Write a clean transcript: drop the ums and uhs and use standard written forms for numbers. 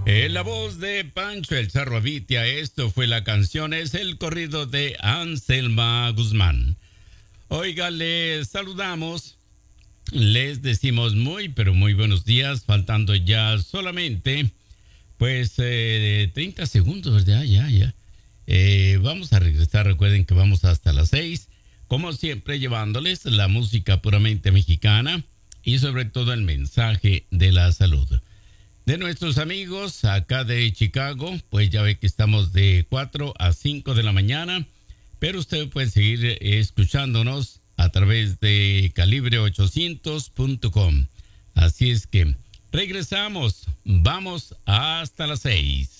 En la voz de Pancho el Zarro Avitia, esto fue la canción, es el corrido de Anselma Guzmán. Oiga, les saludamos, les decimos muy, pero muy buenos días, faltando ya solamente, pues, 30 segundos, ya. Vamos a regresar, recuerden que vamos hasta las 6, como siempre llevándoles la música puramente mexicana y sobre todo el mensaje de la salud. De nuestros amigos acá de Chicago, pues ya ve que estamos de 4 a 5 de la mañana, pero usted puede seguir escuchándonos a través de calibre800.com. Así es que regresamos, vamos hasta las 6.